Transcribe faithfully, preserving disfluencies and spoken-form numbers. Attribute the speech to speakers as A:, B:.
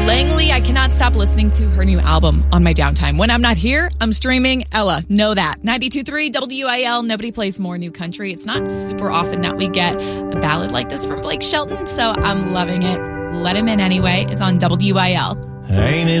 A: Langley, I cannot stop listening to her new album on my downtime. When I'm not here, I'm streaming Ella. Know that. ninety-two point three W I L. Nobody plays more new country. It's not super often that we get a ballad like this from Blake Shelton, so I'm loving it. Let Him In Anyway is on W I L.
B: Ain't it